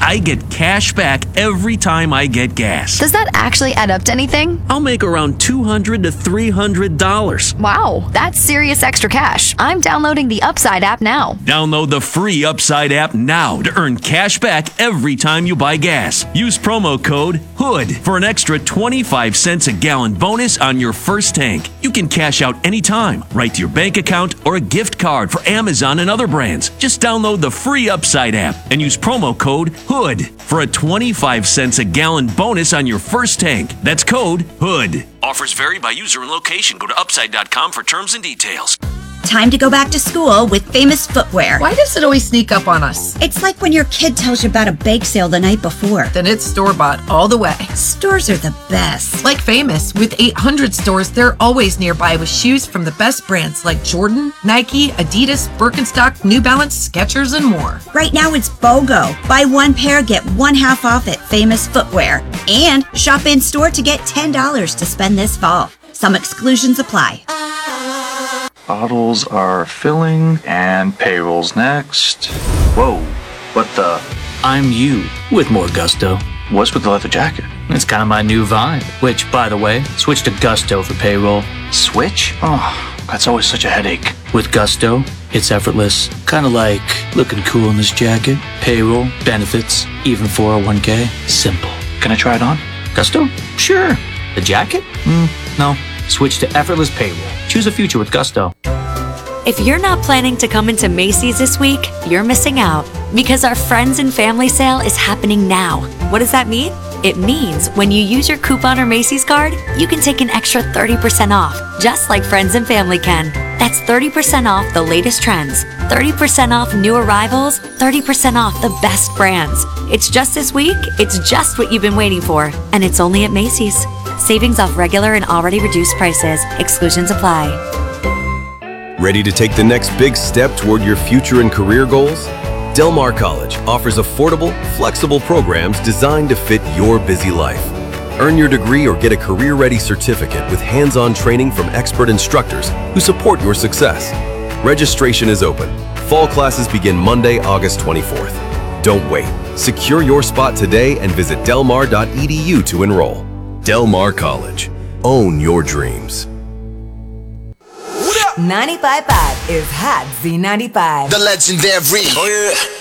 I get cash back every time I get gas. Does that actually add up to anything? I'll make around $200 to $300. Wow, that's serious extra cash. I'm downloading the Upside app now. Download the free Upside app now to earn cash back every time you buy gas. Use promo code HOOD for an extra 25 cents a gallon bonus on your first tank. You can cash out anytime, right to your bank account or a gift card for Amazon and other brands. Just download the free Upside app and use promo code HOOD for a 25 cents a gallon bonus on your first tank. That's code HOOD. Offers vary by user and location. Go to upside.com for terms and details. Time to go back to school with Famous Footwear. Why does it always sneak up on us? It's like when your kid tells you about a bake sale the night before. Then it's store-bought all the way. Stores are the best. Like Famous, with 800 stores, they're always nearby with shoes from the best brands like Jordan, Nike, Adidas, Birkenstock, New Balance, Skechers, and more. Right now it's BOGO. Buy one pair, get one half off at Famous Footwear. And shop in store to get $10 to spend this fall. Some exclusions apply. Bottles are filling, and payroll's next. Whoa, what the? I'm you with more gusto. What's with the leather jacket? It's kind of my new vibe, which, by the way, switch to Gusto for payroll. Switch? Oh, that's always such a headache. With Gusto, it's effortless. Kind of like looking cool in this jacket. Payroll, benefits, even 401k. Simple. Can I try it on? Gusto? Sure. The jacket? No. Switch to effortless payroll. Choose a future with Gusto. If you're not planning to come into Macy's this week, you're missing out because our Friends and Family sale is happening now. What does that mean? It means when you use your coupon or Macy's card, you can take an extra 30% off, just like Friends and Family can. That's 30% off the latest trends, 30% off new arrivals, 30% off the best brands. It's just this week, it's just what you've been waiting for, and it's only at Macy's. Savings off regular and already reduced prices. Exclusions apply. Ready to take the next big step toward your future and career goals? Del Mar College offers affordable, flexible programs designed to fit your busy life. Earn your degree or get a career-ready certificate with hands-on training from expert instructors who support your success. Registration is open. Fall classes begin Monday, August 24th. Don't wait. Secure your spot today and visit delmar.edu to enroll. Del Mar College. Own your dreams. 95.5 is Hot Z95. The legendary. Oh yeah.